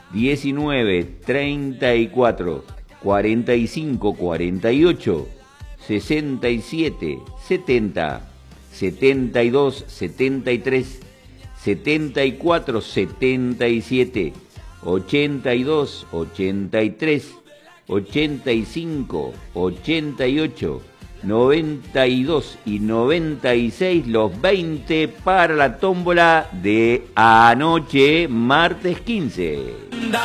19 34 45 48 67 70 72 73 74 77 82 83 85 88 92 y 96, los 20 para la tómbola de anoche, martes 15.